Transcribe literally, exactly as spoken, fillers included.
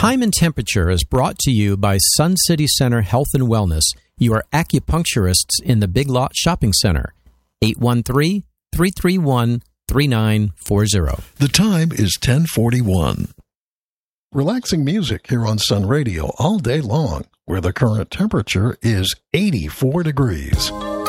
Time and Temperature is brought to you by Sun City Center Health and Wellness, your acupuncturists in the Big Lot Shopping Center. eight one three, three three one, three nine four zero. The time is ten forty-one. Relaxing music here on Sun Radio all day long, where the current temperature is eighty-four degrees.